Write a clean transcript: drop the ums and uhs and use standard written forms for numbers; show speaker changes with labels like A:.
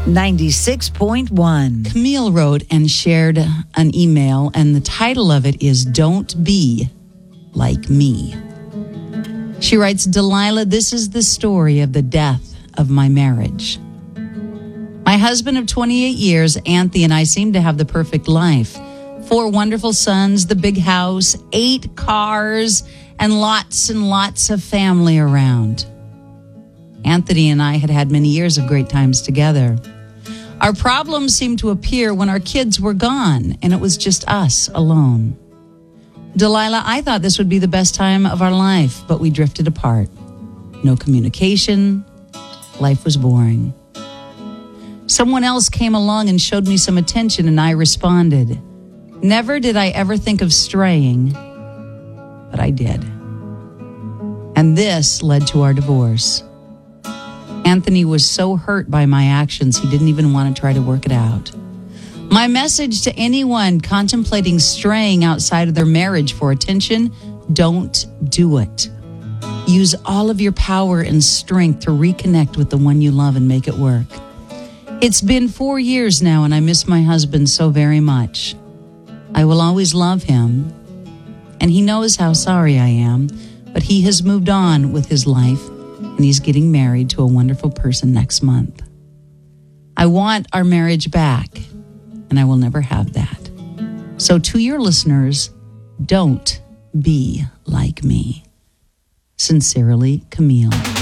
A: 96.1.
B: Camille wrote and shared an email, and the title of it is Don't Be Like Me. She writes, Delilah, this is the story of the death of my marriage. My husband of 28 years, Anthony, and I seem to have the perfect life. 4 wonderful sons, the big house, 8 cars, and lots of family around. Anthony and I had many years of great times together. Our problems seemed to appear when our kids were gone, and it was just us alone. Delilah, I thought this would be the best time of our life, but we drifted apart. No communication. Life was boring. Someone else came along and showed me some attention, and I responded. Never did I ever think of straying, but I did. And this led to our divorce. Anthony was so hurt by my actions, he didn't even want to try to work it out. My message to anyone contemplating straying outside of their marriage for attention, don't do it. Use all of your power and strength to reconnect with the one you love and make it work. It's been 4 years now, and I miss my husband so very much. I will always love him, and he knows how sorry I am, but he has moved on with his life, and he's getting married to a wonderful person next month. I want our marriage back, and I will never have that. So to your listeners, don't be like me. Sincerely, Camille.